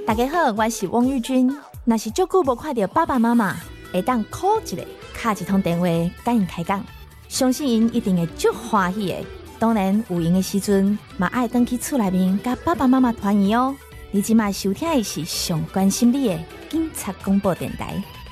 大家好，我是汪玉君。若是足久无看到爸爸妈妈，会当 call 一个，打一通电话，甲因开讲，相信因一定会足欢喜的。当然，有闲的时阵，嘛爱回去厝内面，甲爸爸妈妈团圆哦。你即马收听的是上关心你的警察广播电台。